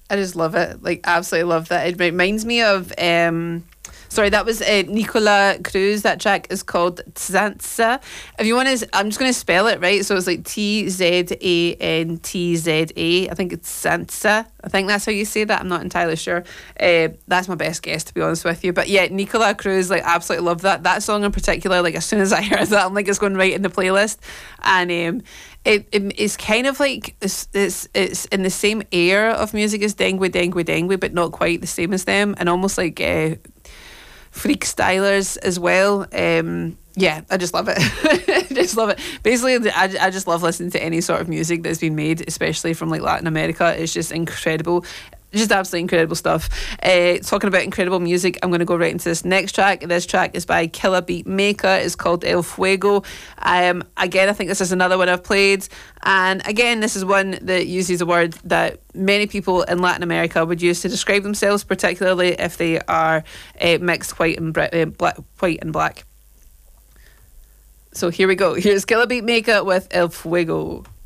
I just love it. Like, absolutely love that. It reminds me of sorry, that was Nicola Cruz. That track is called Tzantza. If you want to, I'm just going to spell it, right? So it's like Tzantza. I think it's Tzantza. I think that's how you say that. I'm not entirely sure. That's my best guess, to be honest with you. But yeah, Nicola Cruz, like, absolutely love that. That song in particular, like, as soon as I heard that, I'm like, it's going right in the playlist. And it's kind of like it's in the same era of music as Dengui Dengui Dengui, but not quite the same as them, and almost like freak stylers as well. Yeah, I just love it. I just love it. Basically, I just love listening to any sort of music that's been made, especially from like Latin America. It's just incredible. Just absolutely incredible stuff. Talking about incredible music, I'm going to go right into this next track. This track is by Killa Beat Maker. It's called El Fuego. Again, I think this is another one I've played. And again, this is one that uses a word that many people in Latin America would use to describe themselves, particularly if they are mixed white and black. So here we go. Here's Killa Beat Maker with El Fuego.